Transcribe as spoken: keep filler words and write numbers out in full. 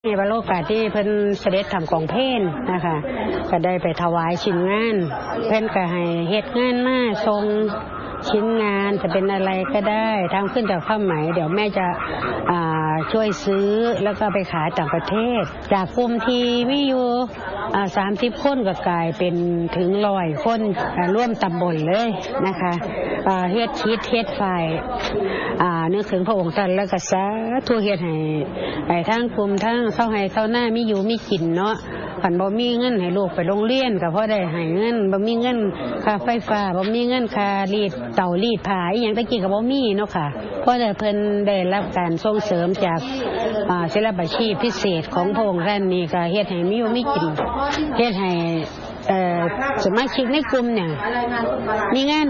ในวันโอกาสที่เพิ่นเสด็จทำของเพลนนะคะก็ได้ไปถวายชิ้นงานเพิ่นก็ให้เฮ็ดงานมาทรงชิ้นงานจะเป็นอะไรก็ได้ทำขึ้นจากผ้าไหมเดี๋ยวแม่จะช่วยซื้อแล้วก็ไปขายต่างประเทศจากกลุ่มที่มีอยู่สามสิบคนก็กลายเป็นถึงร้อยคนร่วมตำบลเลยนะคะเฮ็ดคิดเฮ็ดฝ่ายนึกถึงพระองค์ท่านแล้วก็สาธุเฮ็ดให้ให้ทั้งกลุ่มทั้งเศร้าให้เศร้าหน้ามีอยู่มีกินเนาะขันบ่มีเงินให้ลูกไปโรงเรียนก็เพราะได้ให้เงินบ่มีเงินค่าไฟฟ้าบ่มีเงินค่ารีดเตารีดผ้าอีหยังตะกี้ก็บ่มีเนาะค่ะเพราะได้เพิ่นได้รับการส่งเสริมจากศิลปาชีพพิเศษของพระองค์ท่านนี่ก็เฮ็ดให้มีอยู่มีกินเฮ็ดให้สมาชิกในกลุ่มเนี่ยมีงาน